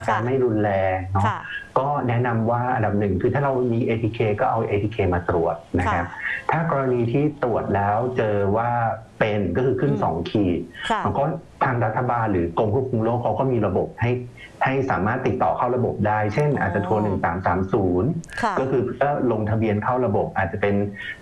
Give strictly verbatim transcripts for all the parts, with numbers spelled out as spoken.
การไม่รุนแรงเนาะก็แนะนำว่าอันดับหนึ่งคือถ้าเรามี เอ ที เค ก็เอา เอ ที เค มาตรวจนะครับถ้ากรณีที่ตรวจแล้วเจอว่าเป็นก็คือขึ้นสองขีดมันก็ทางรัฐบาลหรือกรมควบคุมโรคเขาก็มีระบบให้ให้สามารถติดต่อเข้าระบบได้เช่นอาจจะโทรหนึ่งสามสามศูนย์ก็คือเพื่อลงทะเบียนเข้าระบบอาจจะเป็น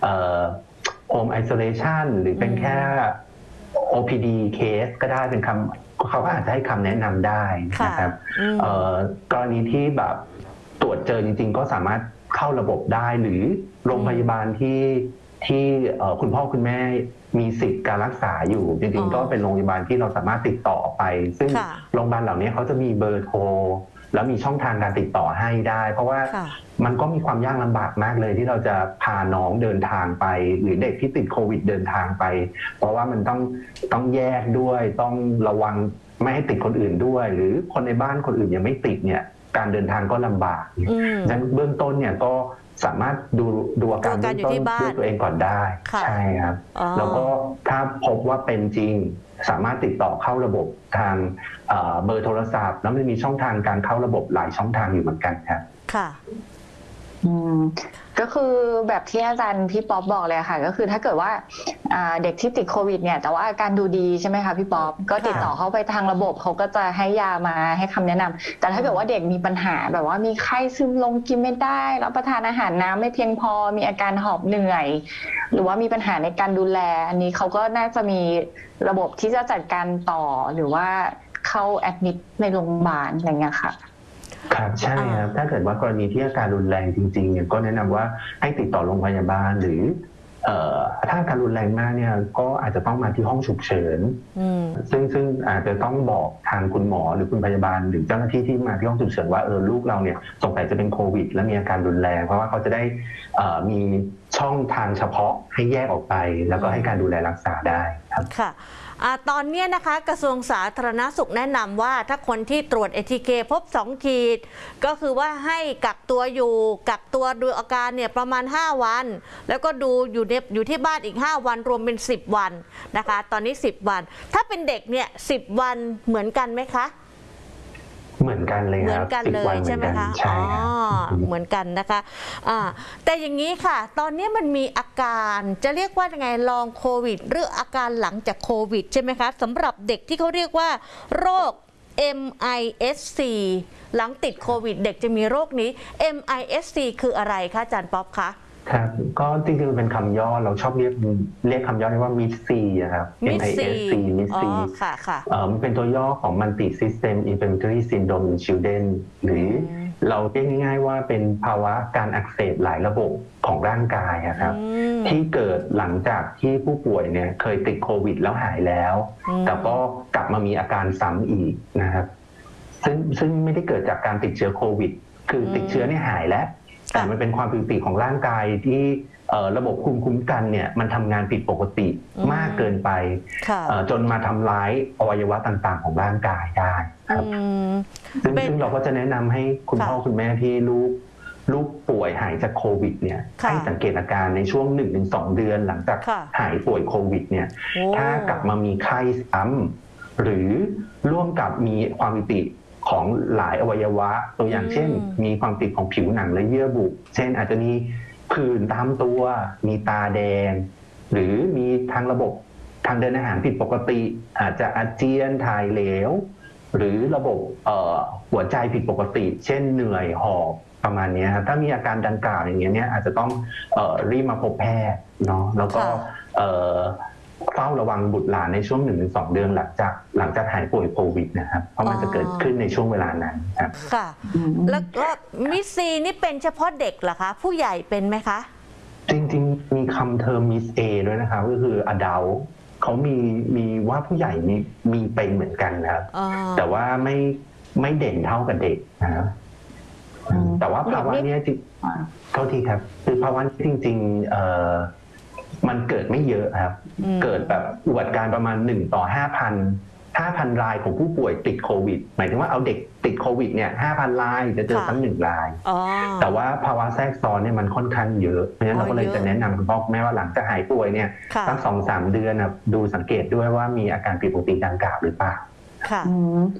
home isolation หรือเป็นแค่ โอ พี ดี case ก็ได้เป็นคำเขาก็อาจจะให้คำแนะนำได้นะครับกรณีที่แบบตรวจเจอจริงๆก็สามารถเข้าระบบได้หรือโรงพยาบาลที่ที่คุณพ่อคุณแม่มีสิทธิ์การรักษาอยู่จริงๆก็เป็นโรงพยาบาลที่เราสามารถติดต่อไปซึ่งโรงพยาบาลเหล่านี้เขาจะมีเบอร์โทรแล้วมีช่องทางการติดต่อให้ได้เพราะว่ามันก็มีความยากลำบากมากเลยที่เราจะพาน้องเดินทางไปหรือเด็กที่ติดโควิดเดินทางไปเพราะว่ามันต้องต้องแยกด้วยต้องระวังไม่ให้ติดคนอื่นด้วยหรือคนในบ้านคนอื่นยังไม่ติดเนี่ยการเดินทางก็ลำบากดังนั้นเบื้องต้นเนี่ยก็สามารถดูดูอาการเบื้องต้นด้วยตัวเองก่อนได้ใช่ครับแล้วก็ถ้าพบว่าเป็นจริงสามารถติดต่อเข้าระบบทางเบอร์โทรศัพท์แล้วมันมีช่องทางการเข้าระบบหลายช่องทางอยู่เหมือนกันครับค่ะอืมก็คือแบบที่อาจารย์พี่ป๊อปบอกเลยค่ะก็คือถ้าเกิดว่าเด็กที่ติดโควิดเนี่ยแต่ว่าอาการดูดีใช่ไหมคะพี่ป๊อปก็ติดต่อเข้าไปทางระบบเขาก็จะให้ยามาให้คำแนะนำแต่ถ้าเกิดว่าเด็กมีปัญหาแบบว่ามีไข้ซึมลงกินไม่ได้รับประทานอาหารน้ำไม่เพียงพอมีอาการหอบเหนื่อยหรือว่ามีปัญหาในการดูแลอันนี้เขาก็น่าจะมีระบบที่จะจัดการต่อหรือว่าเข้าแอดมิดในโรงพยาบาลอะไรเงี้ยค่ะครับใช่ครับถ้าเกิดว่ากรณีที่อาการรุนแรงจริงๆเนี่ยก็แนะนำว่าให้ติดต่อโรงพยาบาลหรือถ้าอาการรุนแรงมากเนี่ยก็อาจจะต้องมาที่ห้องฉุกเฉินซึ่งซึ่งอาจจะต้องบอกทางคุณหมอหรือคุณพยาบาลหรือเจ้าหน้าที่ที่มาที่ห้องฉุกเฉินว่าเออลูกเราเนี่ยสงสัยจะเป็นโควิดและมีอาการรุนแรงเพราะว่าเขาจะได้มีช่องทางเฉพาะให้แยกออกไปแล้วก็ให้การดูแลรักษาได้ครับค่ะตอนนี้นะคะกระทรวงสาธารณสุขแนะนำว่าถ้าคนที่ตรวจ เอ ที เค พบสองขีดก็คือว่าให้กักตัวอยู่กักตัวดูอาการเนี่ยประมาณห้าวันแล้วก็ดูอยู่ในอยู่ที่บ้านอีกห้าวันรวมเป็นสิบวันนะคะตอนนี้สิบวันถ้าเป็นเด็กเนี่ยสิบวันเหมือนกันไหมคะเหมือนกันเลยครับเหมือนกันเลยใช่ไหมคะอ๋อเหมือนกันนะคะอ่าแต่อย่างนี้ค่ะตอนนี้มันมีอาการจะเรียกว่ายังไงลองโควิดหรืออาการหลังจากโควิดใช่ไหมคะสำหรับเด็กที่เขาเรียกว่าโรค เอ็ม ไอ เอส ซี หลังติดโควิดเด็กจะมีโรคนี้ เอ็ม ไอ เอส ซี คืออะไรคะอาจารย์ป๊อปคะครับก็จริงๆเป็นคำย่อเราชอบเรียกเรียกคำย่อนี้ว่า มิด ซี ครับ เอ็ม ไอ เอส ซี มิด ซีค่ะค่ะมันเป็นตัวย่อของ Multi System Inflammatory Syndrome in Children หรือเราเรียกง่ายๆว่าเป็นภาวะการอักเสบหลายระบบของร่างกายครับที่เกิดหลังจากที่ผู้ป่วยเนี่ยเคยติดโควิดแล้วหายแล้วแต่ก็กลับมามีอาการซ้ำอีกนะครับซึ่งซึ่งไม่ได้เกิดจากการติดเชื้อโควิดคือติดเชื้อเนี่ยหายแล้วแต่มันเป็นความผิดปกติของร่างกายที่ระบบภูมิคุ้มกันเนี่ยมันทำงานผิดปกติมากเกินไปจนมาทำร้ายอวัยวะต่างๆของร่างกายได้ครับซึ่งซึ่งเราก็จะแนะนำให้คุณพ่อคุณแม่ที่ลูกลูกป่วยหายจากโควิดเนี่ยให้สังเกตอาการในช่วง หนึ่งถึงสอง เดือนหลังจากหายป่วยโควิดเนี่ยถ้ากลับมามีไข้ซ้ำหรือร่วมกับมีความผิดปกติของหลายอวัยวะตัวอย่างเช่นมีความติดของผิวหนังและเยื่อบุเช่นอาจจะมีผื่นตามตัวมีตาแดงหรือมีทางระบบทางเดินอาหารผิดปกติอาจจะอาเจียนถ่ายเหลวหรือระบบหัวใจผิดปกติเช่นเหนื่อยหอบประมาณนี้ครับถ้ามีอาการดังกล่าวอย่างเงี้ยเนี่ยอาจจะต้องรีบมาพบแพทย์เนาะแล้วก็เฝ้าระวังบุตรหลานในช่วง หนึ่งถึงสอง เดือนหลังจากหลังจากหายป่วยโควิดนะครับเพราะมันจะเกิดขึ้นในช่วงเวลานั้นครับค่ะแล้วก็มิสซีนี่เป็นเฉพาะเด็กเหรอคะผู้ใหญ่เป็นไหมคะจริงๆมีคำเทอมมิสเอด้วยนะครับก็คือ adult เขามีมีว่าผู้ใหญ่มีมีเป็นเหมือนกันนะครับแต่ว่าไม่ไม่เด่นเท่ากับเด็กนะครับแต่ว่าภาวะนี้จริงเท่าที่ครับคือภาวะจริงๆมันเกิดไม่เยอะครับเกิดแบบอุบัติการประมาณหนึ่งต่อห้าพันห้าพันรายของผู้ป่วยติดโควิดหมายถึงว่าเอาเด็กติดโควิดเนี่ยห้าพันรายจะเจอสักหนึ่งรายแต่ว่าภาวะแทรกซ้อนเนี่ยมันค่อนข้างเยอะเพราะฉะนั้นเราก็เลยจะแนะนำคุณพ่อแม่ว่าหลังจากหายป่วยเนี่ยตั้งสองสามเดือนนะดูสังเกตด้วยว่ามีอาการผิดปกติดังกล่าวหรือเปล่าค่ะ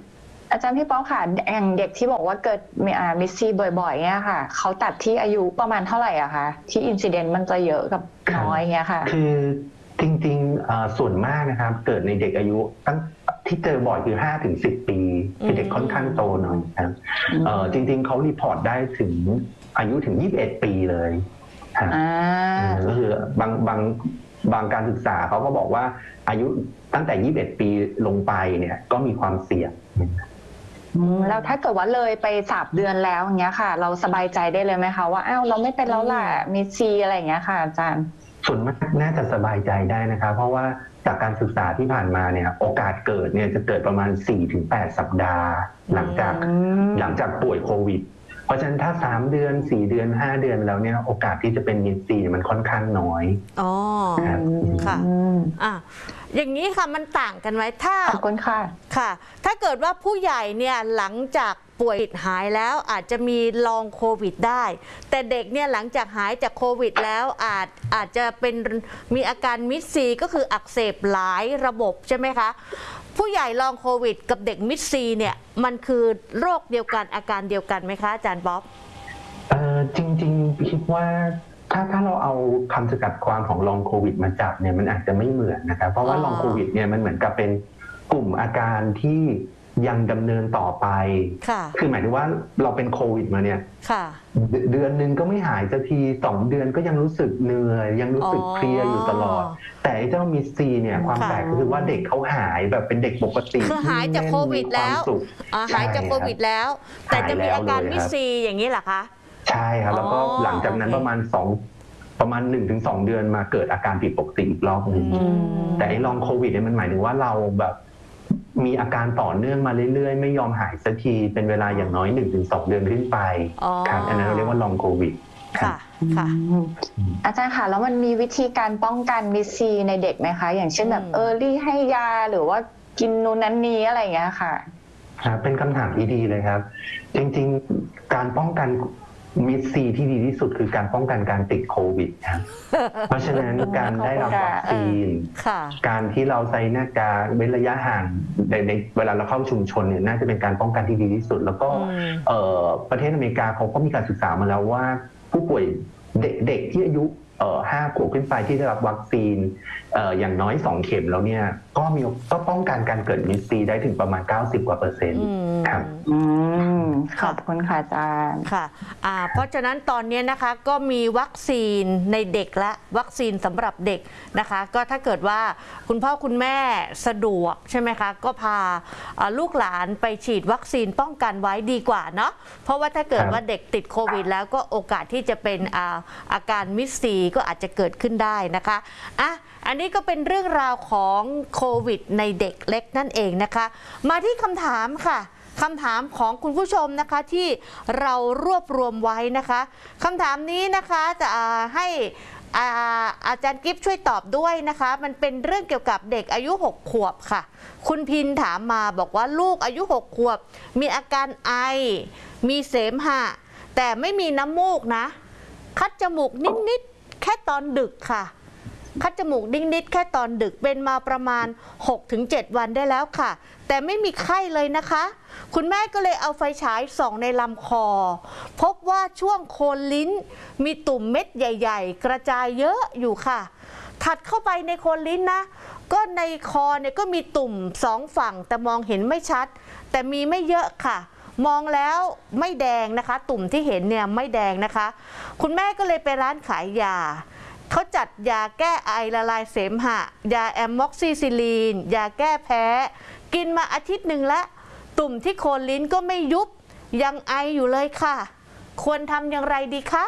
อาจารย์พี่ป๊อกค่ะอย่างเด็กที่บอกว่าเกิดมิสซีบ่อยๆเนี่ยค่ะเขาตัดที่อายุประมาณเท่าไหร่อะคะที่อินซิเดนต์มันจะเยอะกับน้อยเงี้ยค่ะคือจริงๆส่วนมากนะครับเกิดในเด็กอายุตั้งที่เจอบ่อยคือห้าถึงสิบปีคือเด็กค่อนข้างโตหน่อยครับจริงๆเขารีพอร์ตได้ถึงอายุถึงยี่สิบเอ็ดปีเลยก็คือบางบางบางการศึกษาเขาก็บอกว่าอายุตั้งแต่ยี่สิบเอ็ดปีลงไปเนี่ยก็มีความเสี่ยงแล้วถ้าเกิดว่าเลยไปสามเดือนแล้วอย่างเงี้ยค่ะเราสบายใจได้เลยไหมคะว่าอ้าวเราไม่เป็นแล้วล่ะมีซีอะไรอย่างเงี้ยค่ะอาจารย์ส่วนมากน่าจะสบายใจได้นะคะเพราะว่าจากการศึกษาที่ผ่านมาเนี่ยโอกาสเกิดเนี่ยจะเกิดประมาณ สี่ถึงแปด สัปดาห์หลังจากหลังจากป่วยโควิดเพราะฉะนั้นถ้าสามเดือนสี่เดือนห้าเดือนแล้วเนี่ยโอกาสที่จะเป็นมิดซีมันค่อนข้างน้อยอ๋อค่ะอ่ะอย่างนี้ค่ะมันต่างกันไหมถ้าขอบคุณค่ะค่ะถ้าเกิดว่าผู้ใหญ่เนี่ยหลังจากป่วยหายแล้วอาจจะมีลองโควิดได้แต่เด็กเนี่ยหลังจากหายจากโควิดแล้วอาจอาจจะเป็นมีอาการมิดซีก็คืออักเสบหลายระบบใช่ไหมคะผู้ใหญ่ลองโควิดกับเด็กมิดซีเนี่ยมันคือโรคเดียวกันอาการเดียวกันไหมคะอาจารย์บ๊อบเออจริงๆคิดว่าถ้าถ้าเราเอาคำจำกัดความของลองโควิดมาจับเนี่ยมันอาจจะไม่เหมือนนะครับเพราะว่าลองโควิดเนี่ยมันเหมือนกับเป็นกลุ่มอาการที่ยังดำเนินต่อไปคือหมายถึงว่าเราเป็นโควิดมาเนี่ยเดือนหนึ่งก็ไม่หายสักทีสองเดือนก็ยังรู้สึกเหนื่อยยังรู้สึกเพลียอยู่ตลอดแต่เจ้ามิสซีเนี่ยความแปลกก็คือว่าเด็กเขาหายแบบเป็นเด็กปกติคือหายจากโควิดแล้วหายจากโควิดแล้วแต่จะมีอาการมิสซีอย่างนี้เหรอคะใช่ครับแล้วก็หลังจากนั้นประมาณสองประมาณหนึ่งถึงสองเดือนมาเกิดอาการผิดปกติอีกรอบหนึ่งแต่ไอ้ลองโควิดเนี่ยมันหมายถึงว่าเราแบบมีอาการต่อเนื่องมาเรื่อยๆไม่ยอมหายสักทีเป็นเวลาอย่างน้อย หนึ่งถึงสอง เดือนขึ้นไปครับอันนั้นเราเรียกว่าลองโควิดค่ะค่ะอาจารย์ค่ะแล้วมันมีวิธีการป้องกันมิสซีในเด็กไหมคะอย่างเช่นแบบเออรี่ให้ยาหรือว่ากินนูนนั้นนี้อะไรอย่างเงี้ยค่ะครับเป็นคำถามที่ดีเลยครับจริงๆการป้องกันมิสซีที่ดีที่สุดคือการป้องกันการติดโควิดครับเพราะฉะนั้นการได้รับวัคซีนการที่เราใส่หน้ากากเว้นระยะห่างในในเวลาเราเข้าชุมชนเนี่ยน่าจะเป็นการป้องกันที่ดีที่สุดแล้วก็ประเทศอเมริกาเขาก็มีการศึกษามาแล้วว่าผู้ป่วยเด็กที่อายุห้าขวบขึ้นไปที่ได้รับวัคซีนอย่างน้อยสองเข็มแล้วเนี่ยก็มีก็ป้องกันการเกิดมิสซีได้ถึงประมาณเก้าสิบกว่าเปอร์เซ็นต์ครับขอบคุณค่ะอาจารย์ค่ะเพราะฉะนั้นตอนนี้นะคะก็มีวัคซีนในเด็กและวัคซีนสำหรับเด็กนะคะก็ถ้าเกิดว่าคุณพ่อคุณแม่สะดวกใช่ไหมคะก็พาลูกหลานไปฉีดวัคซีนป้องกันไว้ดีกว่าเนาะเพราะว่าถ้าเกิดว่าเด็กติดโควิดแล้วก็โอกาสที่จะเป็นอาการมิสซีก็อาจจะเกิดขึ้นได้นะคะอ่ะอันนี้ก็เป็นเรื่องราวของโควิดในเด็กเล็กนั่นเองนะคะมาที่คำถามค่ะคำถามของคุณผู้ชมนะคะที่เรารวบรวมไว้นะคะคำถามนี้นะคะจะให้อาอาจารย์กิฟต์ช่วยตอบด้วยนะคะมันเป็นเรื่องเกี่ยวกับเด็กอายุหกขวบค่ะคุณพินถามมาบอกว่าลูกอายุหกขวบมีอาการไอมีเสมหะแต่ไม่มีน้ำมูกนะคัดจมูกนิดๆแค่ตอนดึกค่ะคัดจมูกนิดๆแค่ตอนดึกเป็นมาประมาณ หกถึงเจ็ด วันได้แล้วค่ะแต่ไม่มีไข้เลยนะคะคุณแม่ก็เลยเอาไฟฉายส่องในลำคอพบว่าช่วงโคนลิ้นมีตุ่มเม็ดใหญ่ๆกระจายเยอะอยู่ค่ะถัดเข้าไปในโคนลิ้นนะก็ในคอเนี่ยก็มีตุ่มสองฝั่งแต่มองเห็นไม่ชัดแต่มีไม่เยอะค่ะมองแล้วไม่แดงนะคะตุ่มที่เห็นเนี่ยไม่แดงนะคะคุณแม่ก็เลยไปร้านขายยาเขาจัดยาแก้ไอละลายเสมหะยาแอมม็อกซิซิลีนยาแก้แพ้กินมาอาทิตย์หนึ่งแล้วตุ่มที่โคนลิ้นก็ไม่ยุบยังไออยู่เลยค่ะควรทำอย่างไรดีคะ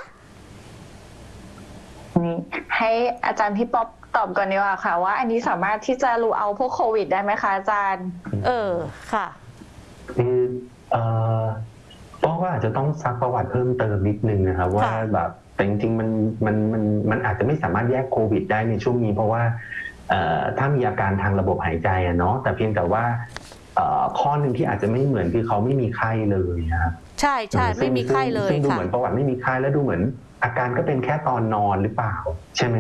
นี่ให้อาจารย์พี่ป๊อปตอบก่อนดีกว่าค่ะว่าอันนี้สามารถที่จะรู้เอาพวกโควิดได้ไหมคะอาจารย์เออค่ะคือเอ่อเพราะว่าอาจจะต้องซักประวัติเพิ่มเติมนิดนึงนะครับว่าแบบแต่จริงๆมันมันมันมันอาจจะไม่สามารถแยกโควิดได้ในช่วงนี้เพราะว่าถ้ามีอาการทางระบบหายใจอะเนาะแต่เพียงแต่ว่าข้อหนึ่งที่อาจจะไม่เหมือนคือเขาไม่มีไข้เลยนะครับใช่ใช่ไม่มีไข้เลยซึ่งดูเหมือนประวัติไม่มีไข้แล้วดูเหมือนอาการก็เป็นแค่ตอนนอนหรือเปล่าใช่ไหมครับ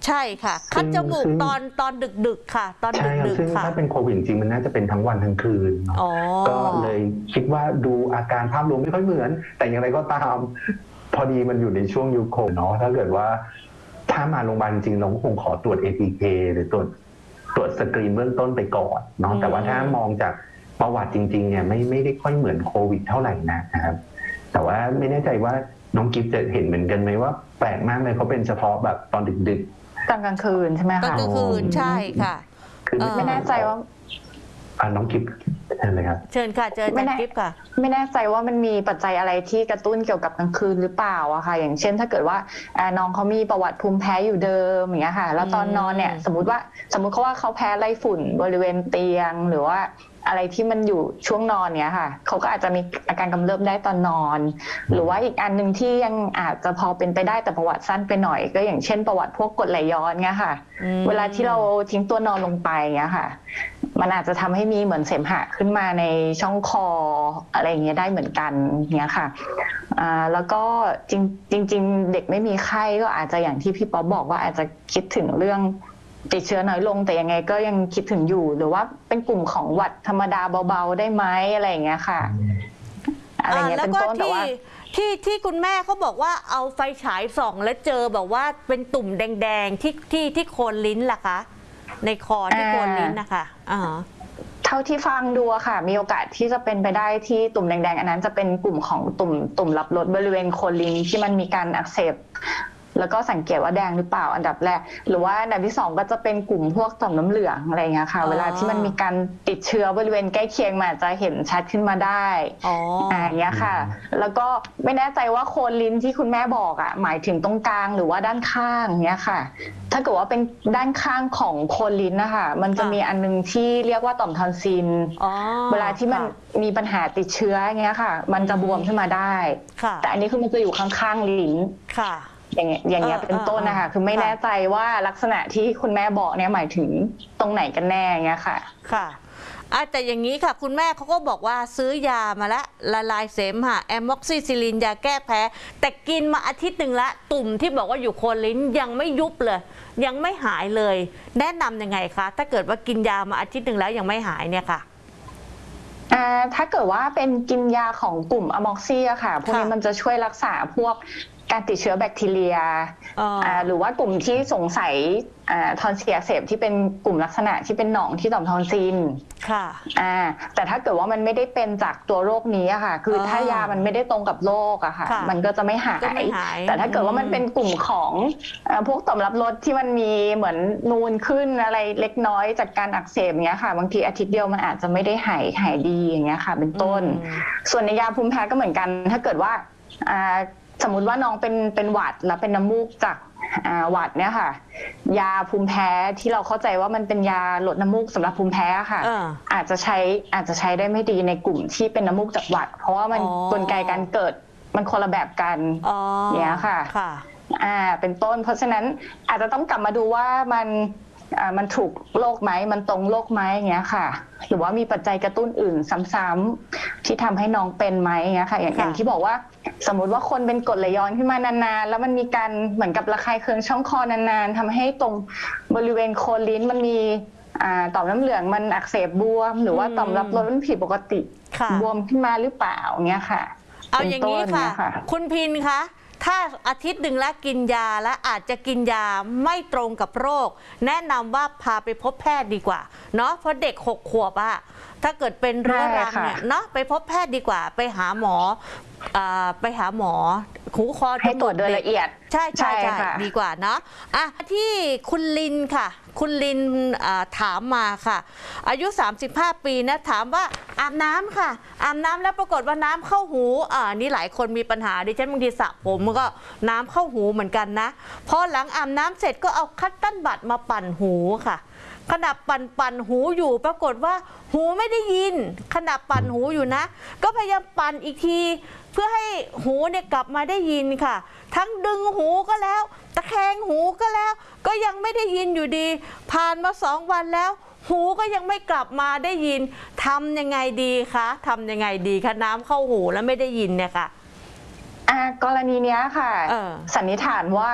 ใช่ค่ะคัดจมูกตอนตอนดึกๆค่ะตอนดึกๆค่ะซึ่งถ้าเป็นโควิดจริงมันน่าจะเป็นทั้งวันทั้งคืนเนาะก็เลยคิดว่าดูอาการภาพรวมไม่ค่อยเหมือนแต่อย่างไรก็ตามพอดีมันอยู่ในช่วงยุคโควิดเนาะถ้าเกิดว่าถ้ามาโรงพยาบาลจริงเราคงขอตรวจ เอ ที เค หรือตรวจตรวจสกรีนเบื้องต้นไปก่อนเนาะแต่ว่าถ้ามองจากประวัติจริงๆเนี่ยไม่ไม่ได้ค่อยเหมือนโควิดเท่าไหร่นะครับแต่ว่าไม่แน่ใจว่าน้องกิฟต์จะเห็นเหมือนกันไหมว่าแปลกมากเลยเขาเป็นเฉพาะแบบตอนดึกๆตอนกลางคืนใช่ไหมคะตอนกลางคืนใช่ค่ะคือไม่แน่ใจว่าอ่าน้องกิฟต์เชิญเลยครับเชิญค่ะเชิญกิฟต์ค่ะไม่แน่ใจว่ามันมีปัจจัยอะไรที่กระตุ้นเกี่ยวกับกลางคืนหรือเปล่าอะค่ะอย่างเช่นถ้าเกิดว่าน้องเขามีประวัติภูมิแพ้อยู่เดิมอย่างเงี้ยค่ะแล้วตอนนอนเนี่ยสมมติว่าสมมติเขาว่าเขาแพ้ไรฝุ่นบริเวณเตียงหรือว่าอะไรที่มันอยู่ช่วงนอนเนี้ยค่ะเขาก็อาจจะมีอาการกำเริบได้ตอนนอนหรือว่าอีกอันหนึ่งที่ยังอาจจะพอเป็นไปได้แต่ประวัติสั้นไปหน่อยก็อย่างเช่นประวัติพวกกรดไหลย้อนเงี้ยค่ะเวลาที่เราทิ้งตัวนอนลงไปเงี้ยค่ะมันอาจจะทำให้มีเหมือนเสมหะขึ้นมาในช่องคออะไรเงี้ยได้เหมือนกันเงี้ยค่ะอ่าแล้วก็จริงจริงเด็กไม่มีไข้ก็อาจจะอย่างที่พี่ป๊อบบอกว่าอาจจะคิดถึงเรื่องติดเชื้อน้อยลงแต่ยังไงก็ยังคิดถึงอยู่หรือว่าเป็นกลุ่มของหวัดธรรมดาเบาๆได้ไหมอะไรอย่างเงี้ยค่ะอะไรเงี้ยเป็นต้นแต่ว่าที่ที่คุณแม่เขาบอกว่าเอาไฟฉายส่องแล้วเจอแบบว่าเป็นตุ่มแดงๆที่ที่ที่โคนลิ้นล่ะคะในคอที่โคนลิ้นนะคะอ่าเท่าที่ฟังดูค่ะมีโอกาสที่จะเป็นไปได้ที่ตุ่มแดงๆอันนั้นจะเป็นกลุ่มของตุ่มตุ่มรับรสบริเวณโคนลิ้นที่มันมีการอักเสบแล้วก็สังเกตว่าแดงหรือเปล่าอันดับแรกหรือว่าอันดับที่สองก็จะเป็นกลุ่มพวกต่อมน้ำเหลืองอะไรเงี้ยค่ะเวลาที่มันมีการติดเชื้อบริเวณใกล้เคียงมันจะเห็นชัดขึ้นมาได้อ๋ออย่างเงี้ยค่ะแล้วก็ไม่แน่ใจว่าโคนลิ้นที่คุณแม่บอกอ่ะหมายถึงตรงกลางหรือว่าด้านข้างเงี้ยค่ะถ้าเกิดว่าเป็นด้านข้างของโคนลิ้นนะคะมันจะมีอันนึงที่เรียกว่าต่อมทอนซิลเวลาที่มันมีปัญหาติดเชื้อเงี้ยค่ะมันจะบวมขึ้นมาได้แต่อันนี้คือมันจะอยู่ข้างๆลิ้นค่ะอย่างเงี้ยอย่างเงี้ยเป็นต้นนะคะคือไม่แน่ใจว่าลักษณะที่คุณแม่บอกเนี่ยหมายถึงตรงไหนกันแน่เงี้ยค่ะค่ะแต่อย่างนี้ค่ะคุณแม่เขาก็บอกว่าซื้อยามาแล้วละลายเสมหะแอมม็อกซิซิลินยาแก้แพ้แต่กินมาอาทิตย์หนึ่งละตุ่มที่บอกว่าอยู่โคนลิ้นยังไม่ยุบเลยยังไม่หายเลยแนะนำยังไงคะถ้าเกิดว่ากินยามาอาทิตย์หนึ่งแล้วยังไม่หายเนี่ยค่ะถ้าเกิดว่าเป็นกินยาของกลุ่มอะม็อกซี่อะค่ะพวกนี้มันจะช่วยรักษาพวกการติดเชื้อแบคทีเรียหรือว่ากลุ่มที่สงสัยทอนซิลอักเสบที่เป็นกลุ่มลักษณะที่เป็นหนองที่ต่อมทอนซิลค่ะแต่ถ้าเกิดว่ามันไม่ได้เป็นจากตัวโรคนี้อะค่ะคือถ้ายามันไม่ได้ตรงกับโรคอะค่ะมันก็จะไม่หายแต่ถ้าเกิดว่ามันเป็นกลุ่มของพวกต่อมรับรสที่มันมีเหมือนนูนขึ้นอะไรเล็กน้อยจากการอักเสบอย่างเงี้ยค่ะบางทีอาทิตย์เดียวมันอาจจะไม่ได้หายหายดีอย่างเงี้ยค่ะเป็นต้นส่วนในยาภูมิแพ้ก็เหมือนกันถ้าเกิดว่าสมมุติว่าน้องเป็นเป็นหวัดแล้วเป็นน้ำมูกจากหวัดเนี่ยค่ะยาภูมิแพ้ที่เราเข้าใจว่ามันเป็นยาลดน้ำมูกสำหรับภูมิแพ้ค่ะ อ, อาจจะใช้อาจจะใช้ได้ไม่ดีในกลุ่มที่เป็นน้ำมูกจากหวัดเพราะว่ามันกลไกการเกิดมันคนละแบบกันเนี่ยค่ะอ่าเป็นต้นเพราะฉะนั้นอาจจะต้องกลับมาดูว่ามันมันถูกโรคไหมมันตรงโรคไหมอย่างเงี้ยค่ะหรือว่ามีปัจจัยกระตุ้นอื่นซ้ำๆที่ทำให้น้องเป็นไหมอย่างเงี้ยค่ะอย่างอย่างที่บอกว่าสมมุติว่าคนเป็นกรดไหลย้อนขึ้นมานานๆแล้วมันมีการเหมือนกับระคายเคืองช่องคอนานๆทำให้ตรงบริเวณโคนลิ้นมันมีต่อมน้ำเหลืองมันอักเสบบวมหรือว่าต่อมรับรสมันผิดปกติบวมขึ้นมาหรือเปล่าเงี้ยค่ะเอาอย่างนี้ค่ะคุณพินคะถ้าอาทิตย์หนึ่งแล้วกินยาและอาจจะกินยาไม่ตรงกับโรคแนะนำว่าพาไปพบแพทย์ดีกว่าเนาะเพราะเด็กหกขวบอะถ้าเกิดเป็นเรื้อรังเนี่ยเนาะไปพบแพทย์ดีกว่าไปหาหมอไปหาหมอหูคอให้ตรวจโดยละเอียดใช่ใช่ใช่ดีกว่าเนาะอ่ะที่คุณลินค่ะคุณลินถามมาค่ะอายุสามสิบห้าปีนะถามว่าอาบน้ำค่ะอาบน้ำแล้วปรากฏว่าน้ำเข้าหูอ่านี่หลายคนมีปัญหาดิฉันบางทีสระผมมันก็น้ำเข้าหูเหมือนกันนะพอหลังอาบน้ำเสร็จก็เอาคัตเติ้ลบัดมาปั่นหูค่ะขณะปั่นปั่นหูอยู่ปรากฏว่าหูไม่ได้ยินขณะปั่นหูอยู่นะก็พยายามปั่นอีกทีเพื่อให้หูเนี่ยกลับมาได้ยินค่ะทั้งดึงหูก็แล้วตะแคงหูก็แล้วก็ยังไม่ได้ยินอยู่ดีผ่านมาสองวันแล้วหูก็ยังไม่กลับมาได้ยินทำยังไงดีคะทำยังไงดีคะน้ำเข้าหูแล้วไม่ได้ยินเนี่ยค่ะกรณีเนี้ยค่ะสันนิษฐานว่า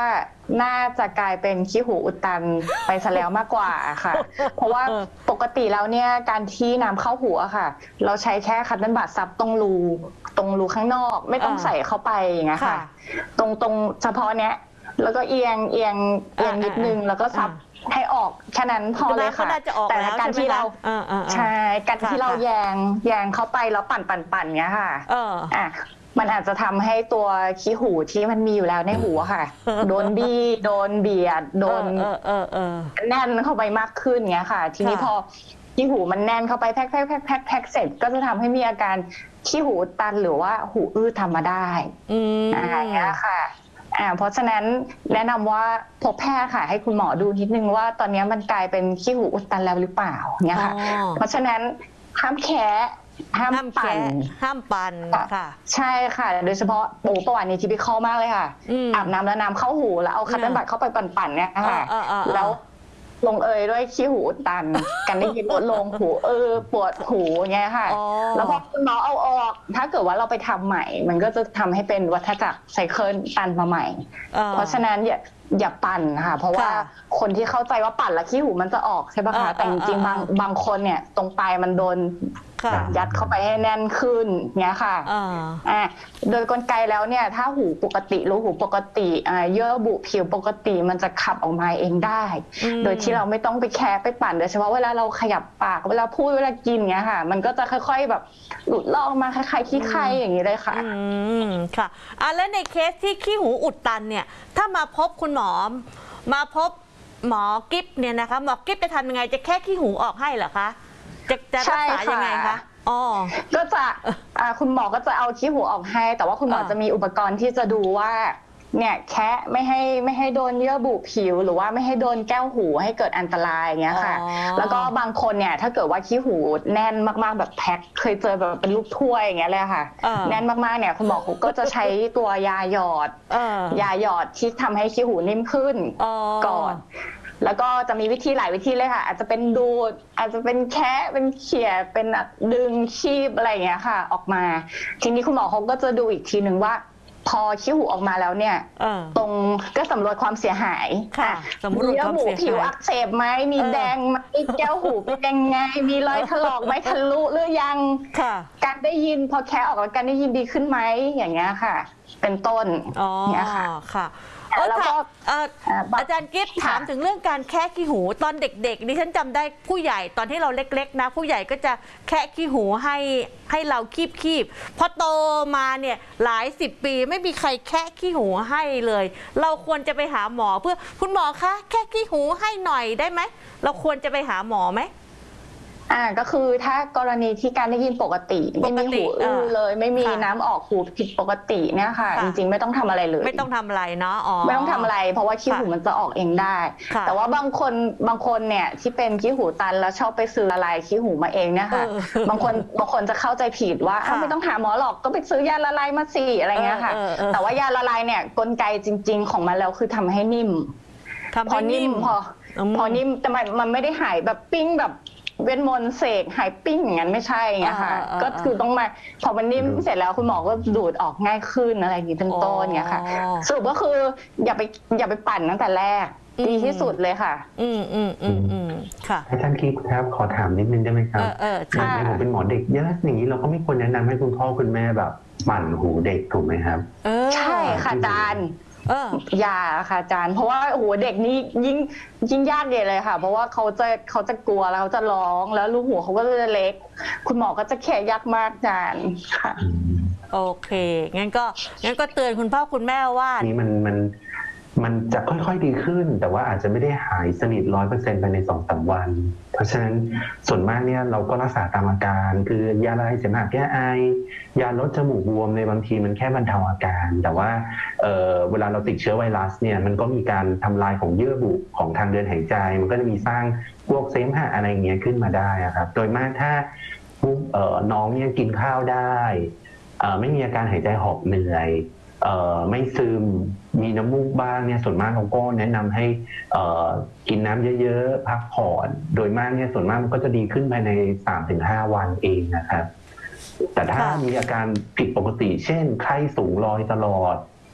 น่าจะกลายเป็นขี้หูอุดตันไปซะแล้วมากกว่าค่ะ เพราะว่าปกติแล้วเนี่ยการที่น้ำเข้าหูอะค่ะ เราใช้แค่คัตเติ้ลบัดซับตรงรูตรงรูข้างนอกไม่ต้องใส่เข้าไปอย่างเงี้ยค่ะ ตรงตรงเฉพาะเนี้ยแล้วก็เอียงเอียงเอียงนิดนึงแล้วก็ซับให้ออกแค่นั้นพอเลยค่ะแต่การที่เราใช่การที่เราแยงแยงเข้าไปแล้วปั่นปั่นปั่นเงี้ยค่ะอ่ะมันอาจจะทำให้ตัวขี้หูที่มันมีอยู่แล้วในหูค่ะโดนบี้โดนเบียดโดนแน่นเข้าไปมากขึ้นเงี้ยค่ะทีนี้พอขี้หูมันแน่นเข้าไปแพ็คแพ็คแพ็คแพ็คแพ็คเสร็จก็จะทำให้มีอาการขี้หูตันหรือว่าหูอื้อทำมาได้อะไรเงี้ยค่ะอ่าเพราะฉะนั้นแนะนำว่าพบแพทย์ค่ะให้คุณหมอดูนิดนึงว่าตอนนี้มันกลายเป็นขี้หูอุดตันแล้วหรือเปล่าเนี่ยค่ะเพราะฉะนั้นห้ามแคะห้ามปั่นห้ามปั่นค่ะใช่ค่ะโดยเฉพาะโอ้ประวัตินี้ทิพิคอลมากเลยค่ะอาบน้ำแล้วน้ำเข้าหูแล้วเอาคัตเติ้ลบัดเข้าไปปั่นๆเนี่ยค่ะแล้วลงเอยด้วยขี้หูอุดตันกันได้ยินลดลงหูเออปวดหูเงี้ยค่ะแล้วพอคุณหมอเอาออกถ้าเกิดว่าเราไปทำใหม่มันก็จะทำให้เป็นวัฏจักรไซเคิลตันมาใหม่เพราะฉะนั้นอย่าอย่าปั่นค่ะเพราะว่าคนที่เข้าใจว่าปั่นแล้วขี้หูมันจะออกใช่ปะคะแต่จริงๆบางบางคนเนี่ยตรงปลายมันโดนยัดเข้าไปให้แน่นขึ้นเงี้ยค่ะอ่าโดยกลไกแล้วเนี่ยถ้าหูปกติรูหูปกติอ่าเยื่อบุผิวปกติมันจะขับออกมาเองได้โดยที่เราไม่ต้องไปแคะไปปั่นโดยเฉพาะเวลาเราขยับปากเวลาพูดเวลากินเงี้ยค่ะมันก็จะค่อยๆแบบหลุดลอกมาคล้ายๆขี้ไข่อย่างนี้เลยค่ะอืมค่ะอ่ะแล้วในเคสที่ขี้หูอุดตันเนี่ยถ้ามาพบคุณหมอมาพบหมอกิฟต์เนี่ยนะคะหมอกิฟต์จะทำยังไงจะแค่ขี้หูออกให้เหรอคะจะจะรักษายังไงคะอ๋อก็จะคุณหมอก็จะเอาขี้หูออกให้แต่ว่าคุณหมอจะมีอุปกรณ์ที่จะดูว่าเนี่ยแค่ไม่ให้ไม่ให้โดนเยื่อบุผิวหรือว่าไม่ให้โดนแก้วหูให้เกิดอันตรายอย่างเงี้ยค่ะแล้วก็บางคนเนี่ยถ้าเกิดว่าขี้หูแน่นมากๆแบบแพ็คเคยเจอแบบเป็นลูกถ้วยอย่างเงี้ยเลยค่ะแน่นมากๆเนี่ยคุณหมอก็จะใช้ตัวยาหยอดยาหยอดที่ทำให้ขี้หูนิ่มขึ้นก่อนแล้วก็จะมีวิธีหลายวิธีเลยค่ะอาจจะเป็นดูดอาจจะเป็นแคะเป็นเขี่ยเป็นดึงคีบอะไรอย่างเงี้ยค่ะออกมาทีนี้คุณหมอเขาก็จะดูอีกทีหนึ่งว่าพอขี้หูออกมาแล้วเนี่ยตรงก็สำรวจความเสียหายค่ะสำรวจความเสียหายผิวอักเสบไหมมีแดงไหมแก้วหูเป็นยังไงมีรอยถลอกไหมทะลุหรือยังการได้ยินพอแคะออกแล้วการได้ยินดีขึ้นไหมอย่างเงี้ยค่ะเป็นต้นเนี่ยค่ะค่ะแล้วก็อาจารย์กิฟต์ถามถึงเรื่องการแคะขี้หูตอนเด็กๆดิฉันจำได้ผู้ใหญ่ตอนที่เราเล็กๆนะผู้ใหญ่ก็จะแคะขี้หูให้ให้เราคีบๆพอโตมาเนี่ยหลายสิบปีไม่มีใครแคะขี้หูให้เลยเราควรจะไปหาหมอเพื่อคุณหมอคะแคะขี้หูให้หน่อยได้ไหมเราควรจะไปหาหมอไหมอ่าก็คือถ้ากรณีที่การได้ยินปกติไม่มีหูอื้อเลยไม่มีน้ำออกหูผิดปกติเนี่ยค่ะจริงๆไม่ต้องทำอะไรเลยไม่ต้องทำอะไรเนาะอ๋อไม่ต้องทำอะไรเพราะว่าขี้หูมันจะออกเองได้แต่ว่าบางคนบางคนเนี่ยที่เป็นขี้หูตันแล้วชอบไปซื้อละลายขี้หูมาเองเนี่ยค่ะบางคนบางคนจะเข้าใจผิดว่าไม่ต้องหาหมอหรอกก็ไปซื้อยาละลายมาสิอะไรเงี้ยค่ะแต่ว่ายาละลายเนี่ยกลไกจริงๆของมันแล้วคือทำให้นิ่มพอนิ่มพอพอนิ่มแต่มันไม่ได้หายแบบปิ้งแบบเวทมนต์เสกหายปิ้งอย่างนั้นไม่ใช่ไงค่ะก็คือต้องมาพอมันนิ่มเสร็จแล้วคุณหมอก็ดูดออกง่ายขึ้นอะไรอย่างนี้เป็นต้นเนี่ยค่ะสรุปก็คืออย่าไปอย่าไปปั่นตั้งแต่แรกดีที่สุดเลยค่ะอืมอืมอืมอืมค่ะอาจารย์คิดครับขอถามนิดนึงได้ไหมครับเออใช่ผมเป็นหมอเด็กเยอะอย่างนี้เราก็ไม่ควรแนะนำให้คุณพ่อคุณแม่แบบปั่นหูเด็กถูกไหมครับใช่ค่ะอาจารย์ยาค่ะอาจารย์เพราะว่าโอ้โหเด็กนี่ยิ่งยิ่งยากใหญ่เลยค่ะเพราะว่าเขาจะเขาจะกลัวแล้วเขาจะร้องแล้วลูกหัวเขาก็จะเล็กคุณหมอก็จะแค่ยากมากอาจารย์ค่ะโอเคงั้นก็งั้นก็เตือนคุณพ่อคุณแม่ว่านี่มันมันมันจะค่อยๆดีขึ้นแต่ว่าอาจจะไม่ได้หายสนิทร้อยเปอร์เซ็นต์ภายในสองสามวันเพราะฉะนั้นส่วนมากเนี่ยเราก็รักษาตามอาการคือยาละลายเสมหะแก้ไอยาลดจมูกบวมในบางทีมันแค่บรรเทาอาการแต่ว่า เ, เวลาเราติดเชื้อไวรัสเนี่ยมันก็มีการทำลายของเยื่อบุของทางเดินหายใจมันก็จะมีสร้างพวกเสมหะอะไรเงี้ยขึ้นมาได้ครับโดยมากถ้าน้องเนี่ยกินข้าวได้ไม่มีอาการหายใจหอบเหนื่อยไม่ซึมมีน้ำมูกบ้างเนี่ยส่วนมากเราก็แนะนำให้กินน้ำเยอะๆพักผ่อนโดยมากเนี่ยส่วนมากมันก็จะดีขึ้นภายใน สามถึงห้า วันเองนะครับแต่ถ้ามีอาการผิดปกติเช่นไข้สูงลอยตลอด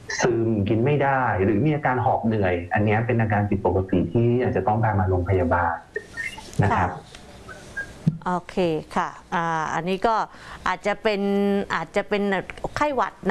ซึมกินไม่ได้ หรือมีอาการหอบเหนื่อย อันนี้เป็นอาการผิดปกติที่อาจจะต้องพามาโรงพยาบาลนะครับโอเคค่ะอ่าอันนี้ก็อาจจะเป็นอาจจะเป็นไข้หวัด